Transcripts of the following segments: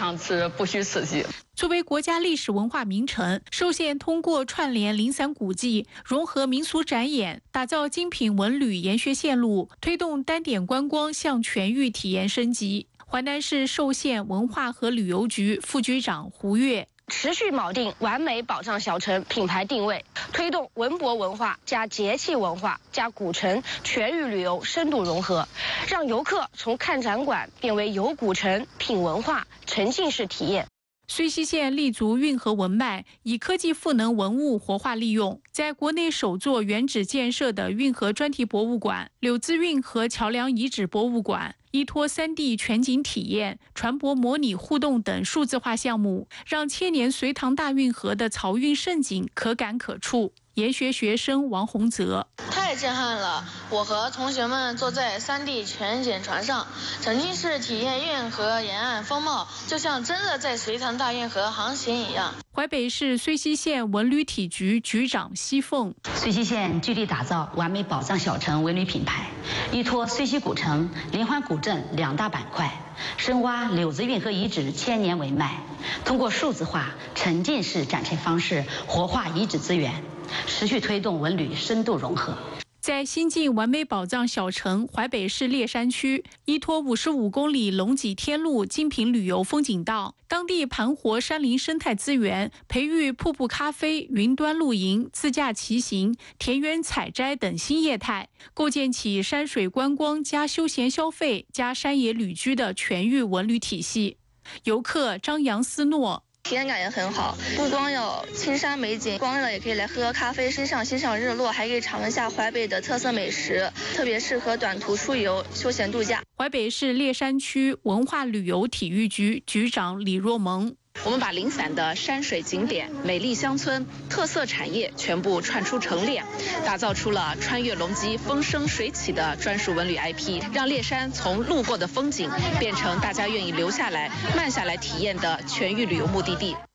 常之不虚此举。 作为国家历史文化名城，寿县通过串联零散古迹、融合民俗展演，打造精品文旅研学线路，推动单点观光向全域体验升级。淮南市寿县文化和旅游局副局长胡越。 持续锚定完美保障小城品牌定位，推动文博文化加节气文化加古城全域旅游深度融合，让游客从看展馆变为游古城、品文化、沉浸式体验。 睢溪县立足运河文脉，以科技赋能文物活化利用，在国内首座原址建设的运河专题博物馆柳滋运河桥梁遗址博物馆，依托3D 全景体验、船舶模拟互动等数字化项目，让千年隋唐大运河的漕运盛景可感可触。研学学生王洪泽： 太震撼了！我和同学们坐在3D 全景船上，沉浸式体验运河沿岸风貌，就像真的在隋唐大运河航行一样。 淮北市睢溪县文旅体局局长西凤： 睢溪县聚力打造完美保障小城文旅品牌，依托睢溪古城、临淮古镇2大板块，深挖柳滋运河遗址千年文脉，通过数字化、沉浸式展陈方式活化遗址资源，持续推动文旅深度融合。 在新晋完美宝藏小城淮北市烈山区，依托55公里龙脊天路精品旅游风景道，当地盘活山林生态资源，培育瀑布咖啡、云端露营、自驾骑行、田园采摘等新业态，构建起山水观光加休闲消费加山野旅居的全域文旅体系。游客张扬思诺： 体验感也很好，不光有青山美景，光热也可以来喝咖啡，欣赏日落，还可以尝一下淮北的特色美食，特别适合短途出游、休闲度假。 淮北市烈山区文化旅游体育局局长李若萌： 我们把零散的山水景点、美丽乡村、特色产业全部串出成链，打造出了穿越龙脊、风生水起的专属文旅 IP， 让烈山从路过的风景变成大家愿意留下来、慢下来体验的全域旅游目的地。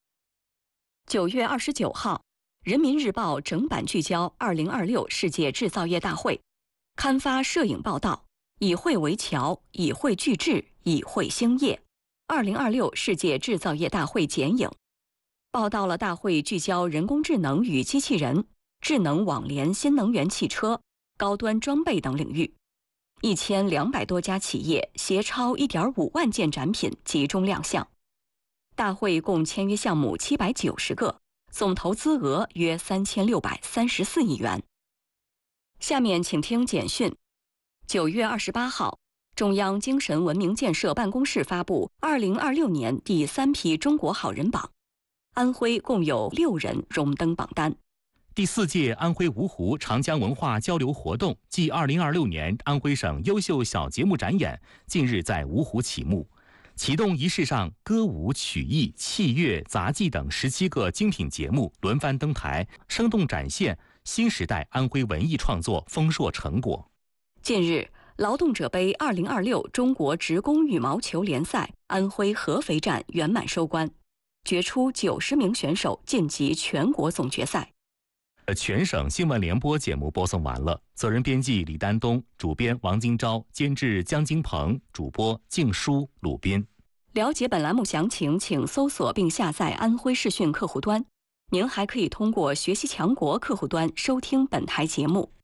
9月29号，人民日报整版聚焦2026世界制造业大会，刊发摄影报道，以会为桥，以会聚智，以会兴业。2026世界制造业大会剪影，报道了大会聚焦人工智能与机器人、智能网联新能源汽车、高端装备等领域，1200多家企业携超1.5万件展品集中亮相。大会共签约项目790个，总投资额约3634亿元。下面请听简讯。9月28号，中央精神文明建设办公室发布2026年第3批中国好人榜，安徽共有6人荣登榜单。 第4届安徽芜湖长江文化交流活动暨2026年安徽省优秀小节目展演近日在芜湖启幕。启动仪式上，歌舞、曲艺、器乐、杂技等17个精品节目轮番登台，生动展现新时代安徽文艺创作丰硕成果。 近日，劳动者杯2026中国职工羽毛球联赛安徽合肥站圆满收官，决出90名选手晋级全国总决赛。 全省新闻联播节目播送完了，责任编辑李丹东，主编王金钊，监制江金鹏，主播静书、鲁斌。 了解本栏目详情，请搜索并下载安徽视讯客户端。您还可以通过学习强国客户端收听本台节目。